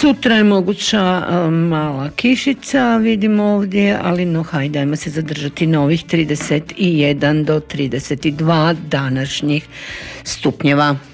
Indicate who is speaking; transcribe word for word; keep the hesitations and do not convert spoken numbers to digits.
Speaker 1: Sutra je moguća mala kišica, vidimo ovdje, ali no hajde, ajmo se zadržati na ovih trideset jedan do trideset dva današnjih stupnjeva.